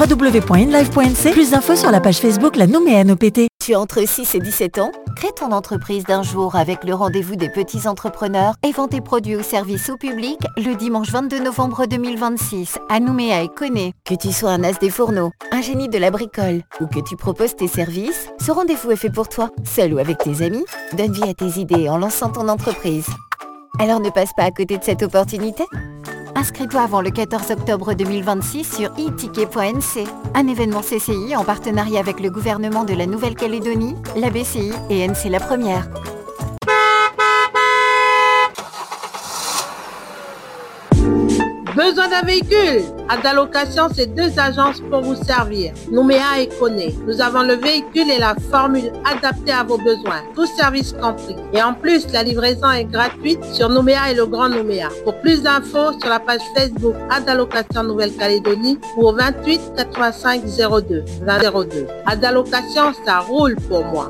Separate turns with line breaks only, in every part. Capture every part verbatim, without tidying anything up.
w w w point inlive point n c. Plus d'infos sur la page Facebook La Nouméenne O P T.
Tu as entre six et dix-sept ans? Crée ton entreprise d'un jour avec le rendez-vous des petits entrepreneurs et vends tes produits ou services au public le dimanche vingt-deux novembre deux mille vingt-six à Nouméa et Koné. Que tu sois un as des fourneaux, un génie de la bricole ou que tu proposes tes services, ce rendez-vous est fait pour toi. Seul ou avec tes amis, donne vie à tes idées en lançant ton entreprise. Alors ne passe pas à côté de cette opportunité. Inscris-toi avant le quatorze octobre deux mille vingt-six sur e ticket point n c, un événement C C I en partenariat avec le gouvernement de la Nouvelle-Calédonie, la B C I et N C La Première.
Besoin d'un véhicule? Adalocation, c'est deux agences pour vous servir. Nouméa et Koné. Nous avons le véhicule et la formule adaptée à vos besoins. Tous services compris. Et en plus, la livraison est gratuite sur Nouméa et le Grand Nouméa. Pour plus d'infos, sur la page Facebook Adalocation Nouvelle-Calédonie ou au vingt-huit quatre-vingt-cinq zéro deux vingt zéro deux. Adalocation, ça roule pour moi.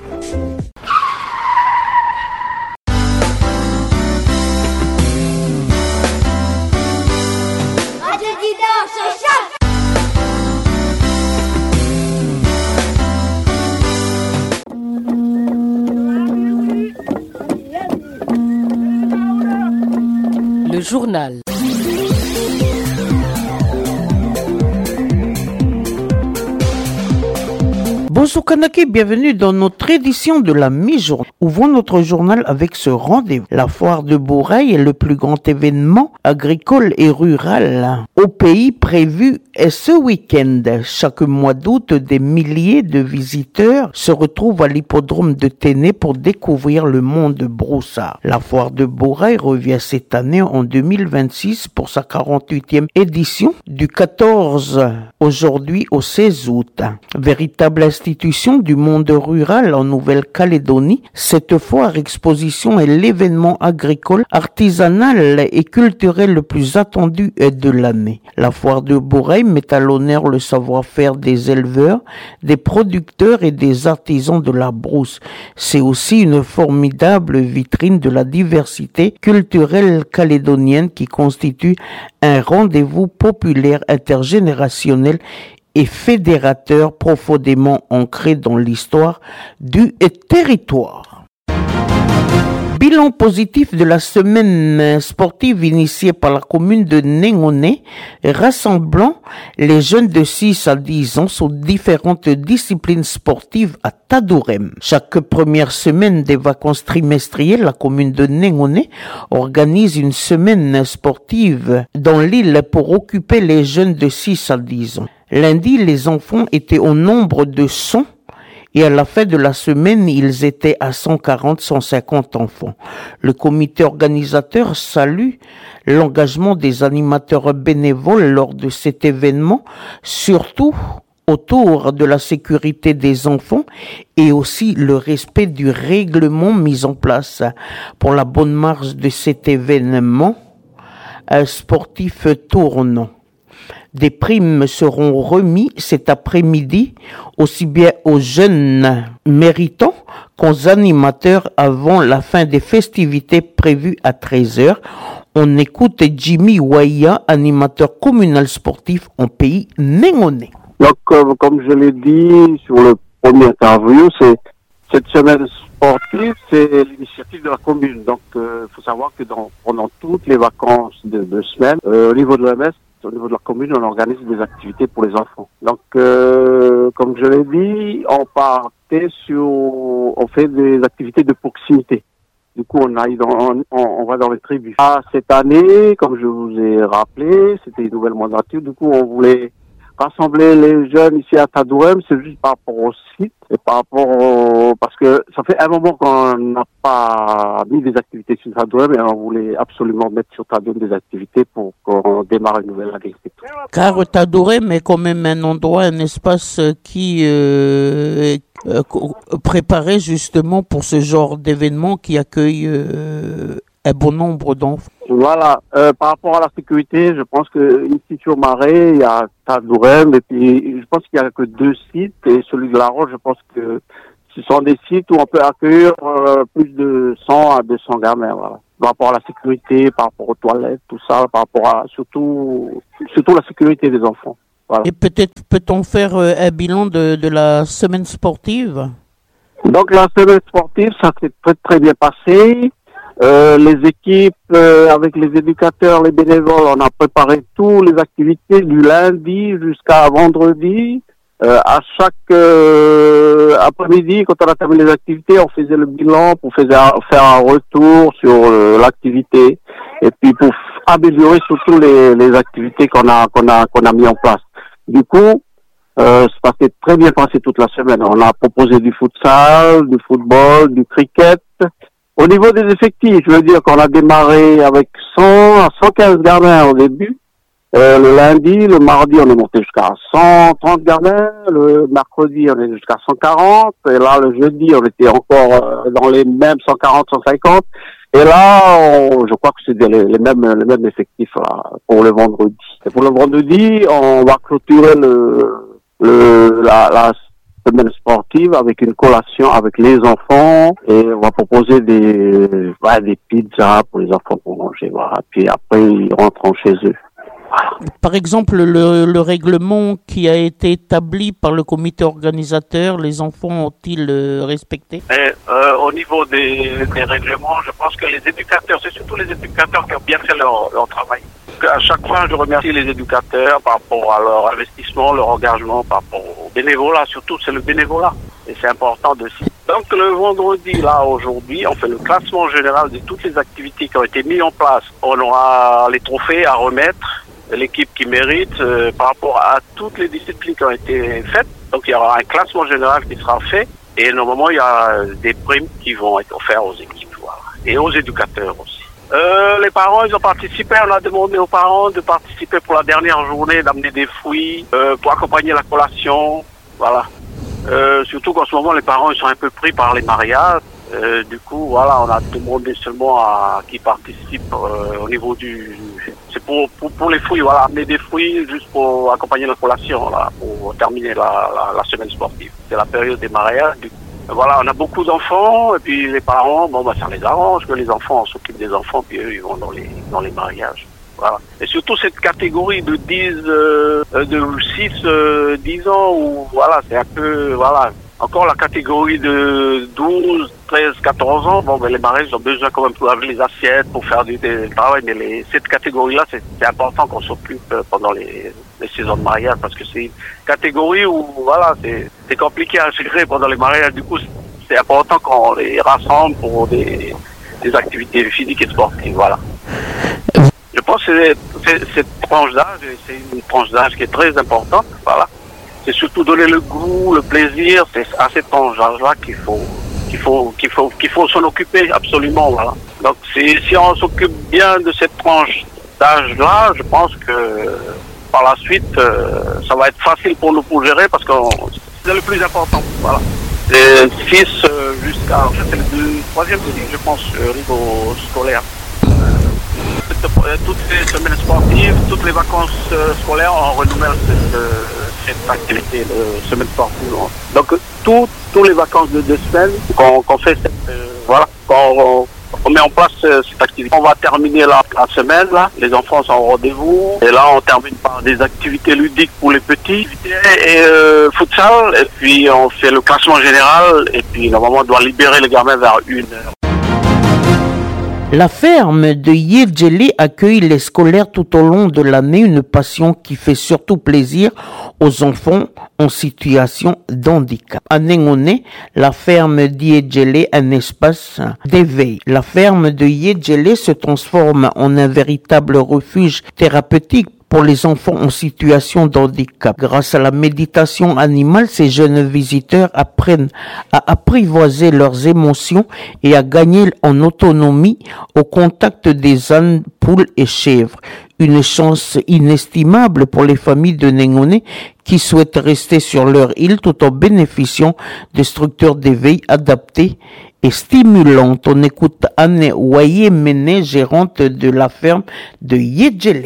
Le journal.
Bonjour Kanaki, bienvenue dans notre édition de la mi-journée. Ouvrons notre journal avec ce rendez-vous. La foire de Bourail est le plus grand événement agricole et rural au pays prévu ce week-end. Chaque mois d'août, des milliers de visiteurs se retrouvent à l'hippodrome de Téné pour découvrir le monde broussard. La foire de Bourail revient cette année en deux mille vingt-six pour sa quarante-huitième édition du quatorze aujourd'hui au seize août. Véritable institution du monde rural en Nouvelle-Calédonie, cette foire exposition est l'événement agricole, artisanal et culturel le plus attendu de l'année. La foire de Bourail met à l'honneur le savoir-faire des éleveurs, des producteurs et des artisans de la brousse. C'est aussi une formidable vitrine de la diversité culturelle calédonienne qui constitue un rendez-vous populaire intergénérationnel et fédérateur profondément ancré dans l'histoire du territoire. Bilan positif de la semaine sportive initiée par la commune de Néngoné, rassemblant les jeunes de six à dix ans sur différentes disciplines sportives à Tadourem. Chaque première semaine des vacances trimestrielles, la commune de Néngoné organise une semaine sportive dans l'île pour occuper les jeunes de six à dix ans. Lundi, les enfants étaient au nombre de cent et à la fin de la semaine, ils étaient à cent quarante à cent cinquante enfants. Le comité organisateur salue l'engagement des animateurs bénévoles lors de cet événement, surtout autour de la sécurité des enfants et aussi le respect du règlement mis en place pour la bonne marche de cet événement sportif tournant. Des primes seront remis cet après-midi aussi bien aux jeunes méritants qu'aux animateurs avant la fin des festivités prévues à treize heures. On écoute Jimmy Waya, animateur communal sportif en pays Néngoné.
Donc, euh, comme je l'ai dit sur le premier interview, c'est cette semaine sportive, c'est l'initiative de la commune. Donc, il euh, faut savoir que dans, pendant toutes les vacances de deux semaines, euh, au niveau de l'O M S, au niveau de la commune, on organise des activités pour les enfants. Donc, euh, comme je l'ai dit, on partait sur, on fait des activités de proximité. Du coup, on aille dans, on, on va dans les tribus. Ah, cette année, comme je vous ai rappelé, c'était une nouvelle mandature. Du coup, on voulait rassembler les jeunes ici à Tadourem, c'est juste par rapport au site et par rapport au... parce que ça fait un moment qu'on n'a pas mis des activités sur Tadourem et on voulait absolument mettre sur Tadourem des activités pour qu'on démarre une nouvelle agriculture.
Car Tadourem est quand même un endroit, un espace qui euh, est euh, préparé justement pour ce genre d'événement qui accueille euh, un bon nombre d'enfants.
Voilà, euh, par rapport à la sécurité, je pense que ici sur Marais, il y a Tadourem et puis je pense qu'il n'y a que deux sites et celui de La Roche, je pense que ce sont des sites où on peut accueillir euh, plus de cent à deux cents gamins, voilà. Par rapport à la sécurité, par rapport aux toilettes, tout ça, par rapport à surtout surtout la sécurité des enfants. Voilà.
Et peut-être peut-on faire euh, un bilan de, de la semaine sportive?
Donc la semaine sportive, ça s'est très très bien passé. Euh, les équipes, euh, avec les éducateurs, les bénévoles, on a préparé toutes les activités du lundi jusqu'à vendredi. Euh, à chaque euh, après-midi, quand on a terminé les activités, on faisait le bilan pour faire, faire un retour sur euh, l'activité et puis pour améliorer surtout les, les activités qu'on a qu'on a qu'on a mis en place. Du coup, euh, ça s'est très bien passé toute la semaine. On a proposé du futsal, du football, du cricket. Au niveau des effectifs, je veux dire qu'on a démarré avec cent à cent quinze gardiens au début. Euh, le lundi, le mardi, on est monté jusqu'à cent trente gardiens. Le mercredi, on est jusqu'à cent quarante. Et là, le jeudi, on était encore euh, dans les mêmes cent quarante, cent cinquante. Et là, on, je crois que c'est les, les mêmes les mêmes effectifs là pour le vendredi. Et pour le vendredi, on va clôturer le, le la, la semaine sportive avec une collation avec les enfants et on va proposer des ouais, des pizzas pour les enfants pour manger. Voilà. Puis après, ils rentrent chez eux.
Par exemple, le, le règlement qui a été établi par le comité organisateur, les enfants ont-ils euh, respecté?
Et, euh, au niveau des, des règlements, je pense que les éducateurs, c'est surtout les éducateurs qui ont bien fait leur, leur travail. À chaque fois, je remercie les éducateurs par rapport à leur investissement, leur engagement, par rapport au bénévolat. Surtout, c'est le bénévolat. Et c'est important de citer. Donc, le vendredi, là, aujourd'hui, on fait le classement général de toutes les activités qui ont été mises en place. On aura les trophées à remettre. L'équipe qui mérite euh, par rapport à toutes les disciplines qui ont été faites. Donc il y aura un classement général qui sera fait et normalement il y a des primes qui vont être offertes aux équipes voilà, et aux éducateurs aussi. Euh, les parents ils ont participé, on a demandé aux parents de participer pour la dernière journée, d'amener des fruits euh, pour accompagner la collation. Voilà. Euh, surtout qu'en ce moment les parents ils sont un peu pris par les mariages. Euh, du coup, voilà, on a demandé seulement à qui participent euh, au niveau du... C'est pour, pour, pour les fruits, voilà, amener des fruits juste pour accompagner la collation, là, pour terminer la, la, la semaine sportive. C'est la période des mariages. Du coup, voilà, on a beaucoup d'enfants, et puis les parents, bon, bah, ça les arrange que les enfants, on s'occupe des enfants, puis eux, ils vont dans les, dans les mariages. Voilà. Et surtout cette catégorie de dix, euh, de six, euh, dix ans, où, voilà, c'est un peu, voilà... Encore la catégorie de douze, treize, quatorze ans, bon, ben, les mariages ont besoin quand même pour laver les assiettes, pour faire du, du travail, mais les, cette catégorie-là, c'est, c'est important qu'on s'occupe pendant les, les saisons de mariage, parce que c'est une catégorie où, voilà, c'est, c'est compliqué à gérer pendant les mariages, du coup, c'est important qu'on les rassemble pour des, des activités physiques et sportives, voilà. Je pense que c'est, c'est, cette tranche d'âge, c'est une tranche d'âge qui est très importante, voilà. C'est surtout donner le goût, le plaisir, c'est à cette tranche-là qu'il faut, qu'il faut, qu'il faut, qu'il faut s'en occuper absolument, voilà. Donc, si, si on s'occupe bien de cette tranche d'âge-là, je pense que par la suite, euh, ça va être facile pour nous pour gérer parce que c'est le plus important, voilà. Les six euh, jusqu'à, en fait, c'est le troisième, je pense, au niveau scolaire. Toutes les semaines sportives, toutes les vacances euh, scolaires, on renouvelle cette, euh, cette activité de semaine sportive. Donc, tout, tous les vacances de deux semaines, qu'on, qu'on fait cette, euh, voilà, qu'on on met en place euh, cette activité. On va terminer la, la semaine, là, les enfants sont au rendez-vous, et là, on termine par des activités ludiques pour les petits, et euh, futsal, et puis on fait le classement général, et puis normalement, on doit libérer les gamins vers une heure.
La ferme de Yedjele accueille les scolaires tout au long de l'année, une passion qui fait surtout plaisir aux enfants en situation d'handicap. À Nengone, la ferme d'Yedjele est un espace d'éveil. La ferme de Yedjele se transforme en un véritable refuge thérapeutique pour les enfants en situation d'handicap. Grâce à la méditation animale, ces jeunes visiteurs apprennent à apprivoiser leurs émotions et à gagner en autonomie au contact des ânes, poules et chèvres. Une chance inestimable pour les familles de Nengone qui souhaitent rester sur leur île tout en bénéficiant de structures d'éveil adaptées et stimulantes. On écoute Anne Waye-Mene, gérante de la ferme de Yedjele.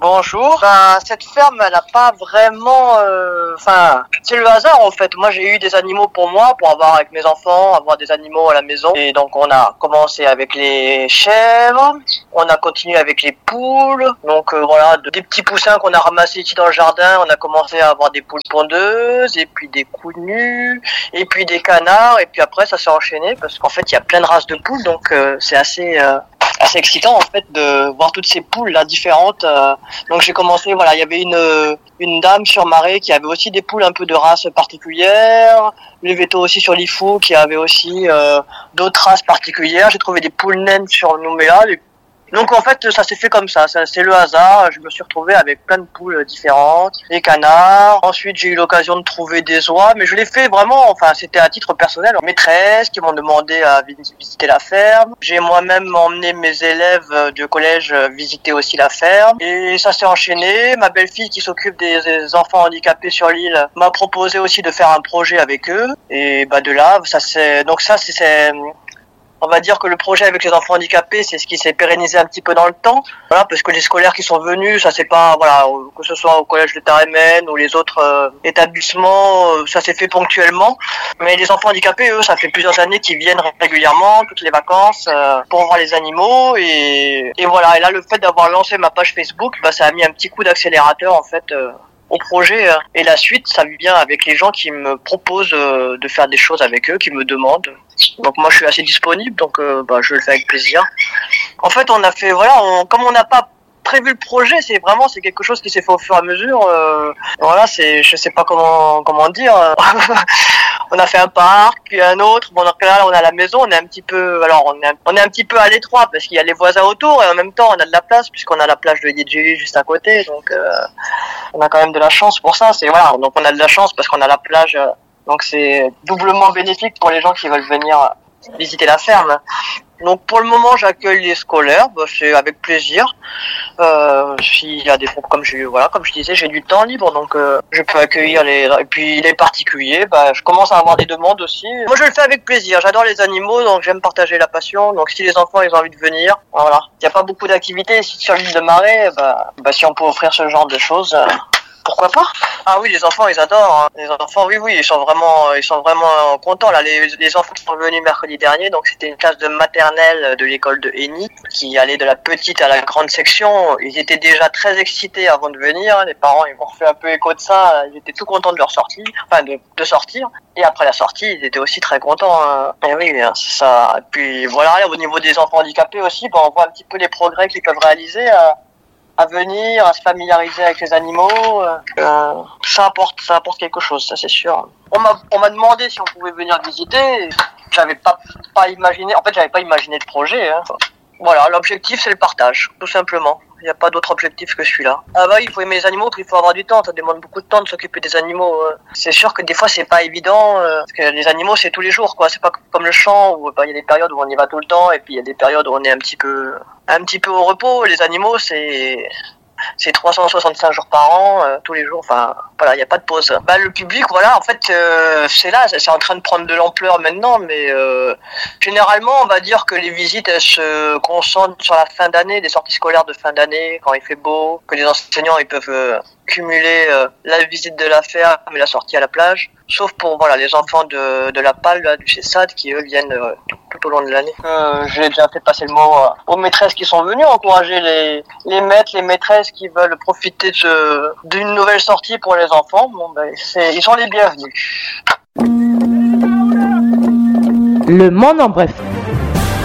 Bonjour. Ben, cette ferme, elle n'a pas vraiment... Enfin, euh, c'est le hasard en fait. Moi, j'ai eu des animaux pour moi, pour avoir avec mes enfants, avoir des animaux à la maison. Et donc, on a commencé avec les chèvres, on a continué avec les poules. Donc, euh, voilà, de, des petits poussins qu'on a ramassés ici dans le jardin, on a commencé à avoir des poules pondeuses, et puis des poules nues, et puis des canards. Et puis après, ça s'est enchaîné parce qu'en fait, il y a plein de races de poules. Donc, euh, c'est assez... Euh, assez excitant en fait de voir toutes ces poules là différentes. Donc j'ai commencé, voilà, il y avait une une dame sur Marais qui avait aussi des poules un peu de race particulière, le Veto aussi sur Lifou qui avait aussi euh, d'autres races particulières. J'ai trouvé des poules naines sur Nouméa. Donc en fait ça s'est fait comme ça, ça c'est le hasard. Je me suis retrouvé avec plein de poules différentes, des canards. Ensuite j'ai eu l'occasion de trouver des oies, mais je l'ai fait vraiment, enfin c'était à titre personnel. Maîtresses qui m'ont demandé à visiter la ferme. J'ai moi-même emmené mes élèves de collège visiter aussi la ferme. Et ça s'est enchaîné. Ma belle-fille qui s'occupe des enfants handicapés sur l'île m'a proposé aussi de faire un projet avec eux. Et bah de là, ça c'est donc ça c'est, c'est on va dire que le projet avec les enfants handicapés, c'est ce qui s'est pérennisé un petit peu dans le temps. Voilà, parce que les scolaires qui sont venus, ça c'est pas, voilà, que ce soit au collège de Tarémen ou les autres euh, établissements, euh, ça s'est fait ponctuellement. Mais les enfants handicapés, eux, ça fait plusieurs années qu'ils viennent régulièrement, toutes les vacances, euh, pour voir les animaux. Et, et voilà, et là, le fait d'avoir lancé ma page Facebook, bah, ça a mis un petit coup d'accélérateur, en fait, euh, au projet. Et la suite, ça vient avec les gens qui me proposent euh, de faire des choses avec eux, qui me demandent. Donc moi je suis assez disponible, donc euh, bah, je le fais avec plaisir. En fait on a fait, voilà, on, comme on n'a pas prévu le projet, c'est vraiment c'est quelque chose qui s'est fait au fur et à mesure. Euh, voilà, c'est, je sais pas comment comment dire. On a fait un parc, puis un autre. Bon, donc là, on a la maison, on est un petit peu, alors on est un, on est un petit peu à l'étroit parce qu'il y a les voisins autour et en même temps on a de la place puisqu'on a la plage de Yedjili juste à côté. Donc euh, on a quand même de la chance pour ça. C'est voilà, donc on a de la chance parce qu'on a la plage. Euh, Donc c'est doublement bénéfique pour les gens qui veulent venir visiter la ferme. Donc pour le moment j'accueille les scolaires, bah, c'est avec plaisir. Euh, s'il y a des comme je voilà comme je disais j'ai du temps libre donc euh, je peux accueillir les et puis les particuliers. Bah je commence à avoir des demandes aussi. Moi je le fais avec plaisir. J'adore les animaux donc j'aime partager la passion. Donc si les enfants ils ont envie de venir, voilà. Il y a pas beaucoup d'activités ici sur l'île de Marais. Bah, bah si on peut offrir ce genre de choses. Euh, Pourquoi pas? Ah oui, les enfants, ils adorent. Hein. Les enfants, oui, oui, ils sont vraiment, ils sont vraiment contents. Là, les, les enfants qui sont venus mercredi dernier, donc c'était une classe de maternelle de l'école de Henny, qui allait de la petite à la grande section. Ils étaient déjà très excités avant de venir. Les parents, ils m'ont fait un peu écho de ça. Ils étaient tout contents de leur sortie, enfin de, de sortir. Et après la sortie, ils étaient aussi très contents. Hein. Et oui, c'est ça. Et puis voilà, au niveau des enfants handicapés aussi, ben, on voit un petit peu les progrès qu'ils peuvent réaliser. Euh, à venir, à se familiariser avec les animaux, euh, ça apporte, ça apporte quelque chose, ça c'est sûr. On m'a, on m'a demandé si on pouvait venir visiter, j'avais pas, pas imaginé, en fait j'avais pas imaginé de projet, hein. Voilà, l'objectif c'est le partage, tout simplement. Il n'y a pas d'autre objectif que celui-là. Ah bah oui, il faut aimer les animaux, puis il faut avoir du temps. Ça demande beaucoup de temps de s'occuper des animaux. C'est sûr que des fois c'est pas évident, parce que les animaux c'est tous les jours, quoi. C'est pas comme le champ où bah, il y a des périodes où on y va tout le temps, et puis il y a des périodes où on est un petit peu, un petit peu au repos. Les animaux c'est c'est trois cent soixante-cinq jours par an, euh, tous les jours, enfin, voilà, il n'y a pas de pause. Bah, le public, voilà, en fait, euh, c'est là, c'est en train de prendre de l'ampleur maintenant, mais euh, généralement, on va dire que les visites, elles se concentrent sur la fin d'année, des sorties scolaires de fin d'année, quand il fait beau, que les enseignants, ils peuvent euh, cumuler euh, la visite de la ferme et la sortie à la plage, sauf pour, voilà, les enfants de, de la Palle, là, du C E S A D, qui, eux, viennent euh, tout, tout au long de l'année. Euh, j'ai déjà fait passer le mot euh, aux maîtresses qui sont venues, encourager les, les maîtres, les maîtresses qui veulent profiter de, d'une nouvelle sortie pour les enfants. Bon, ben, c'est, ils sont les bienvenus.
Le monde en bref.